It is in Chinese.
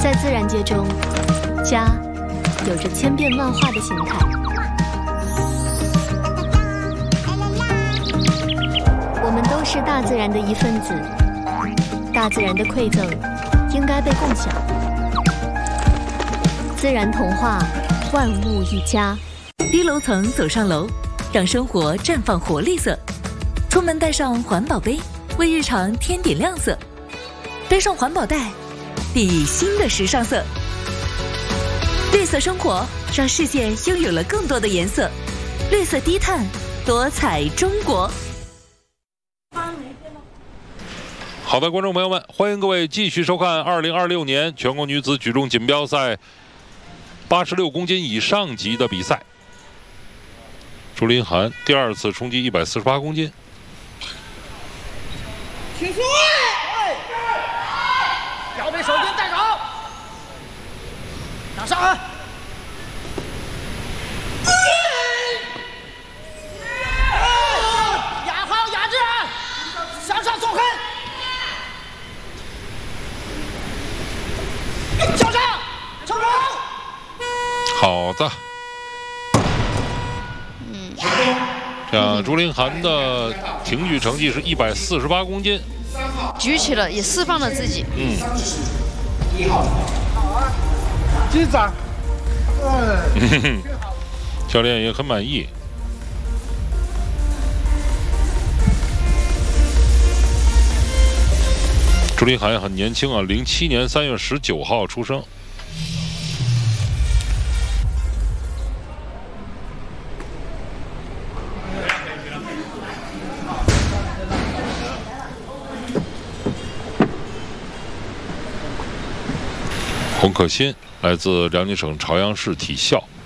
在自然界中，家有着千变万化的形态。我们都是大自然的一份子，大自然的馈赠应该被共享。自然童话，万物一家。 低楼层走上楼，让生活绽放活力色。出门带上环保杯，为日常添点亮色。背上环保袋，砥砺新的时尚色。绿色生活，让世界拥有了更多的颜色。绿色低碳，多彩中国。 好的，观众朋友们，欢迎各位继续收看2026年全国女子举重锦标赛86公斤以上级的比赛。朱琳涵第2次冲击148公斤。 起速！腰背手筋带手，向上啊！压好压制，向上纵横，向上成功。 好的。这样，朱琳涵的挺举成绩是148公斤， 举起了，也释放了自己。 1号，紧张。 教练也很满意。朱琳涵很年轻啊，07年3月19号出生。洪可欣来自辽宁省朝阳市体校。